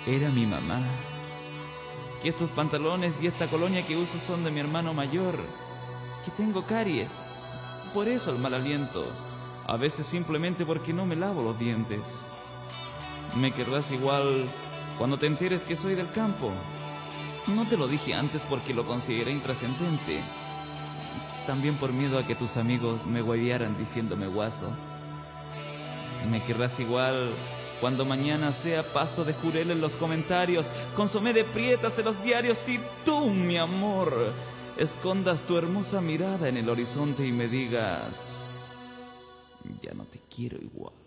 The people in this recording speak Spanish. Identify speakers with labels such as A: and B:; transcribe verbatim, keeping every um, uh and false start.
A: era mi mamá. Que estos pantalones y esta colonia que uso son de mi hermano mayor. Que tengo caries. Por eso el mal aliento. A veces simplemente porque no me lavo los dientes. Me querrás igual cuando te enteres que soy del campo. No te lo dije antes porque lo consideré intrascendente. También por miedo a que tus amigos me huevearan diciéndome guaso. Me querrás igual cuando mañana sea pasto de jurel en los comentarios, consomé de prietas en los diarios y tú, mi amor, escondas tu hermosa mirada en el horizonte y me digas, ya no te quiero igual.